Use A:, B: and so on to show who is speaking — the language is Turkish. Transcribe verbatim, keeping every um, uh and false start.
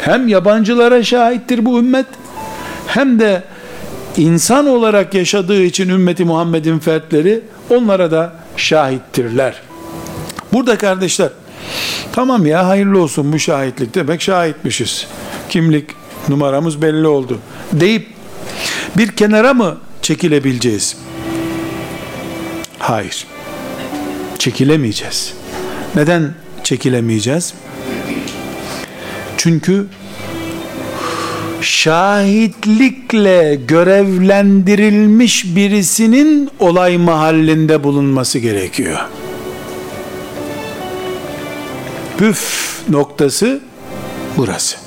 A: Hem yabancılara şahittir bu ümmet, hem de insan olarak yaşadığı için ümmeti Muhammed'in fertleri onlara da şahittirler. Burada kardeşler, tamam ya hayırlı olsun bu şahitlik, demek şahitmişiz, kimlik numaramız belli oldu deyip bir kenara mı çekilebileceğiz? Hayır. Çekilemeyeceğiz. Neden çekilemeyeceğiz? Çünkü şahitlikle görevlendirilmiş birisinin olay mahallinde bulunması gerekiyor. Püf noktası burası.